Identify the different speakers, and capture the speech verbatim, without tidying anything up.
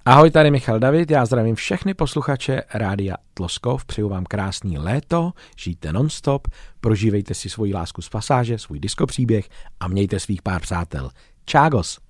Speaker 1: Ahoj, tady Michal David, já zdravím všechny posluchače Rádia Tloskov, přeju vám krásný léto, žijte nonstop, prožívejte si svoji lásku z pasáže, svůj diskopříběh a mějte svých pár přátel. Čágos!